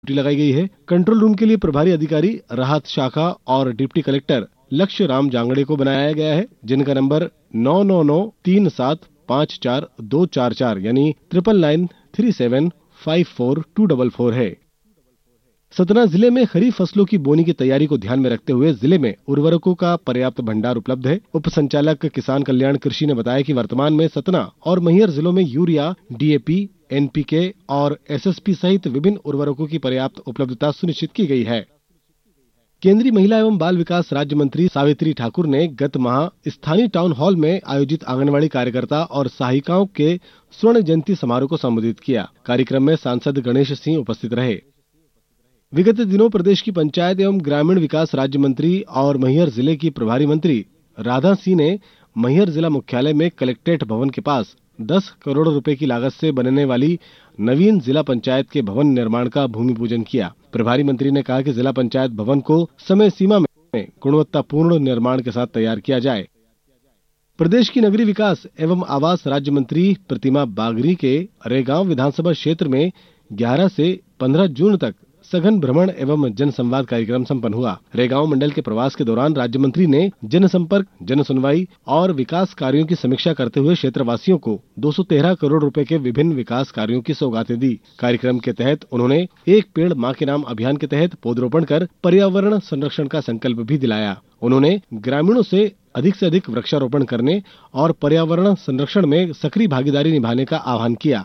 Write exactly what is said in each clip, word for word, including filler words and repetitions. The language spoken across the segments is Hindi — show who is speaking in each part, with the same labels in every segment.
Speaker 1: ड्यूटी लगाई गई है। कंट्रोल रूम के लिए प्रभारी अधिकारी राहत शाखा और डिप्टी कलेक्टर लक्ष्य राम जांगड़े को बनाया गया है, जिनका नंबर नौ नौ नौ तीन सात पाँच चार दो चार चार यानी triple nine three seven five four to double four है। सतना जिले में खरीफ फसलों की बोनी की तैयारी को ध्यान में रखते हुए जिले में उर्वरकों का पर्याप्त भंडार उपलब्ध है। उप संचालक किसान कल्याण कृषि ने बताया कि वर्तमान में सतना और मैहर जिलों में urea, D A P, N P के और एस एस पी सहित विभिन्न उर्वरकों की पर्याप्त उपलब्धता सुनिश्चित की गई है। केंद्रीय महिला एवं बाल विकास राज्य मंत्री सावित्री ठाकुर ने गत माह स्थानीय टाउन हॉल में आयोजित आंगनवाड़ी कार्यकर्ता और सहायिकाओं के स्वर्ण जयंती समारोह को संबोधित किया। कार्यक्रम में सांसद गणेश सिंह उपस्थित रहे। विगत दिनों प्रदेश की पंचायत एवं ग्रामीण विकास राज्य मंत्री और मैहर जिले की प्रभारी मंत्री राधा सिंह ने मैहर जिला मुख्यालय में कलेक्ट्रेट भवन के पास दस करोड़ रुपए की लागत से बनने वाली नवीन जिला पंचायत के भवन निर्माण का भूमि पूजन किया। प्रभारी मंत्री ने कहा कि जिला पंचायत भवन को समय सीमा में गुणवत्तापूर्ण निर्माण के साथ तैयार किया जाए। प्रदेश की नगरीय विकास एवं आवास राज्य मंत्री प्रतिमा बागरी के रेगांव विधानसभा क्षेत्र में ग्यारह से पंद्रह जून तक सघन भ्रमण एवं जनसंवाद कार्यक्रम संपन्न हुआ। रेगांव मंडल के प्रवास के दौरान राज्य मंत्री ने जनसंपर्क, जन सुनवाई और विकास कार्यों की समीक्षा करते हुए क्षेत्रवासियों को दो सौ तेरह करोड़ रुपए के विभिन्न विकास कार्यों की सौगातें दी। कार्यक्रम के तहत उन्होंने एक पेड़ मां के नाम अभियान के तहत पौधरोपण कर पर्यावरण संरक्षण का संकल्प भी दिलाया। उन्होंने ग्रामीणों से अधिक से अधिक वृक्षारोपण करने और पर्यावरण संरक्षण में सक्रिय भागीदारी निभाने का आह्वान किया।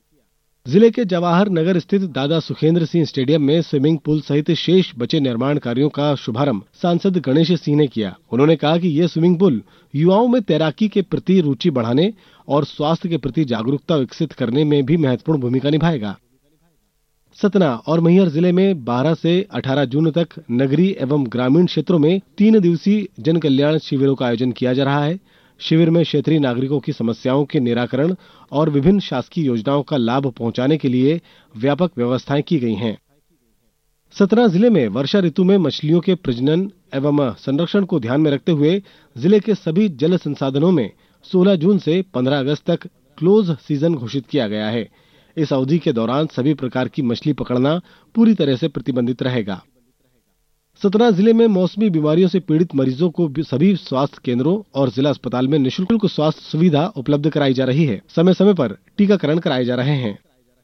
Speaker 1: जिले के जवाहर नगर स्थित दादा सुखेंद्र सिंह स्टेडियम में स्विमिंग पूल सहित शेष बचे निर्माण कार्यों का शुभारंभ सांसद गणेश सिंह ने किया। उन्होंने कहा कि ये स्विमिंग पूल युवाओं में तैराकी के प्रति रुचि बढ़ाने और स्वास्थ्य के प्रति जागरूकता विकसित करने में भी महत्वपूर्ण भूमिका निभाएगा। सतना और मैहर जिले में बारह से अठारह जून तक नगरीय एवं ग्रामीण क्षेत्रों में तीन दिवसीय जन कल्याण शिविरों का आयोजन किया जा रहा है। शिविर में क्षेत्रीय नागरिकों की समस्याओं के निराकरण और विभिन्न शासकीय योजनाओं का लाभ पहुंचाने के लिए व्यापक व्यवस्थाएं की गई हैं। सतना जिले में वर्षा ऋतु में मछलियों के प्रजनन एवं संरक्षण को ध्यान में रखते हुए जिले के सभी जल संसाधनों में सोलह जून से पंद्रह अगस्त तक क्लोज सीजन घोषित किया गया है। इस अवधि के दौरान सभी प्रकार की मछली पकड़ना पूरी तरह से प्रतिबंधित रहेगा। सतना जिले में मौसमी बीमारियों से पीड़ित मरीजों को सभी स्वास्थ्य केंद्रों और जिला अस्पताल में निःशुल्क स्वास्थ्य सुविधा उपलब्ध कराई जा रही है। समय समय पर टीकाकरण कराए जा रहे हैं।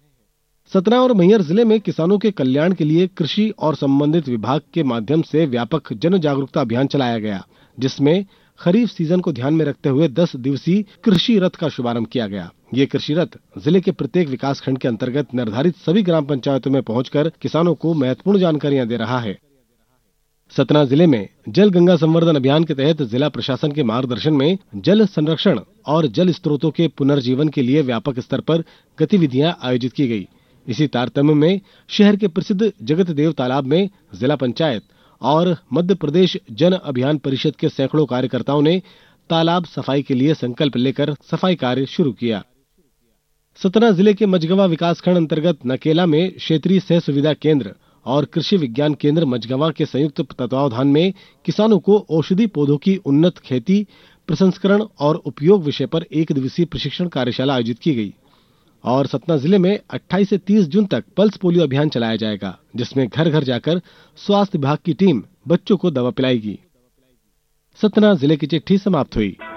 Speaker 1: सतना और मैहर जिले में किसानों के कल्याण के लिए कृषि और संबंधित विभाग के माध्यम से व्यापक जन जागरूकता अभियान चलाया गया, जिसमें खरीफ सीजन को ध्यान में रखते हुए दस दिवसीय कृषि रथ का शुभारंभ किया गया। ये कृषि रथ जिले के प्रत्येक विकास खंड के अंतर्गत निर्धारित सभी ग्राम पंचायतों में पहुंचकर किसानों को महत्वपूर्ण जानकारियां दे रहा है। सतना जिले में जल गंगा संवर्धन अभियान के तहत जिला प्रशासन के मार्गदर्शन में जल संरक्षण और जल स्रोतों के पुनर्जीवन के लिए व्यापक स्तर पर गतिविधियां आयोजित की गई। इसी तारतम्य में शहर के प्रसिद्ध जगत देव तालाब में जिला पंचायत और मध्य प्रदेश जन अभियान परिषद के सैकड़ों कार्यकर्ताओं ने तालाब सफाई के लिए संकल्प लेकर सफाई कार्य शुरू किया। सतना जिले के मझगवा विकास खंड अंतर्गत नकेला में क्षेत्रीय सह सुविधा केंद्र और कृषि विज्ञान केंद्र मझगवा के संयुक्त तत्वावधान में किसानों को औषधि पौधों की उन्नत खेती, प्रसंस्करण और उपयोग विषय पर एक दिवसीय प्रशिक्षण कार्यशाला आयोजित की गई। और सतना जिले में अट्ठाईस से तीस जून तक पल्स पोलियो अभियान चलाया जाएगा, जिसमें घर घर जाकर स्वास्थ्य विभाग की टीम बच्चों को दवा पिलाएगी। सतना जिले की चिट्ठी समाप्त हुई।